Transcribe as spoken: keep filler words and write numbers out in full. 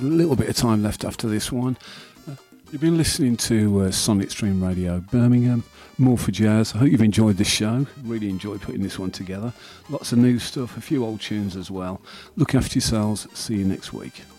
a little bit of time left after this one. Uh, you've been listening to uh, Sonic Stream Radio Birmingham, more for jazz. I hope you've enjoyed this show. Really enjoyed putting this one together. Lots of new stuff, a few old tunes as well. Look after yourselves. See you next week.